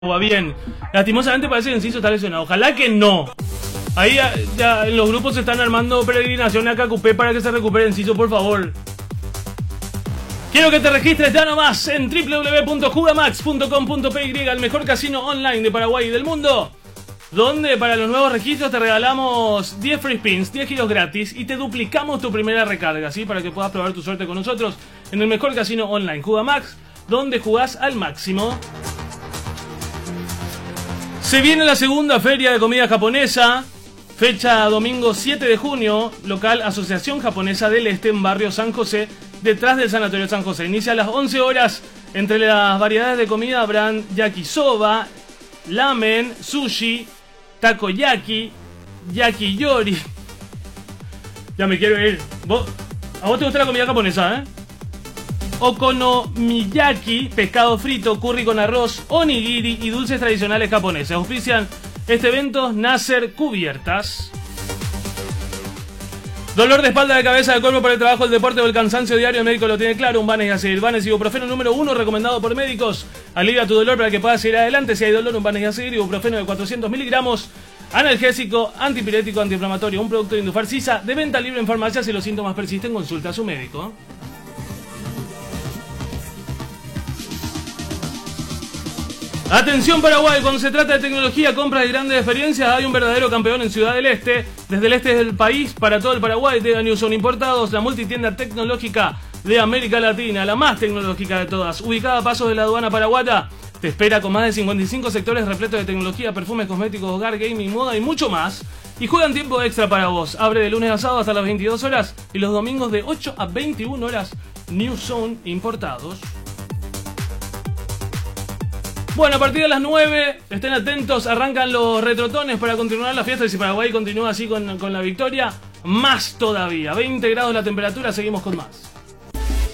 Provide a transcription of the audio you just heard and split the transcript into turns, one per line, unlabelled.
agua, bien. Lastimosamente parece que Enciso está lesionado. Ojalá que no. Ahí ya en los grupos se están armando peregrinaciones a Cacupé para que se recupere Enciso, por favor. Quiero que te registres ya nomás en www.jugamax.com.py, el mejor casino online de Paraguay y del mundo, donde para los nuevos registros te regalamos 10 free spins, 10 giros gratis y te duplicamos tu primera recarga, ¿sí? Para que puedas probar tu suerte con nosotros en el mejor casino online, Jugamax, donde jugás al máximo. Se viene la segunda feria de comida japonesa, fecha domingo 7 de junio, local Asociación Japonesa del Este en barrio San José, detrás del Sanatorio San José. Inicia a las 11 horas. Entre las variedades de comida habrán yakisoba, ramen, sushi, takoyaki, yakiyori. Ya me quiero ir. ¿A vos te gusta la comida japonesa, Okonomiyaki, pescado frito, curry con arroz, onigiri y dulces tradicionales japoneses. Auspician este evento Nasser Cubiertas. Dolor de espalda, de cabeza, de cuerpo por el trabajo, el deporte o el cansancio diario, el médico lo tiene claro. Un Banes y Acid. Banes ibuprofeno número 1 recomendado por médicos. Alivia tu dolor para que puedas seguir adelante. Si hay dolor, un Banes y Acid. Ibuprofeno de 400 miligramos. Analgésico, antipirético, antiinflamatorio. Un producto de Indufar Sisa. De venta libre en farmacias. Si los síntomas persisten, consulta a su médico. Atención Paraguay, cuando se trata de tecnología, compras y grandes experiencias, hay un verdadero campeón en Ciudad del Este. Desde el este del país, para todo el Paraguay, de New Zone Importados, la multitienda tecnológica de América Latina, la más tecnológica de todas. Ubicada a pasos de la aduana paraguaya, te espera con más de 55 sectores repletos de tecnología, perfumes, cosméticos, hogar, gaming, moda y mucho más. Y juegan tiempo extra para vos. Abre de lunes a sábado hasta las 22 horas y los domingos de 8 a 21 horas. New Zone Importados. Bueno, a partir de las 9, estén atentos, arrancan los retrotones para continuar la fiesta. Y si Paraguay continúa así con la victoria, más todavía. 20 grados la temperatura, seguimos con más.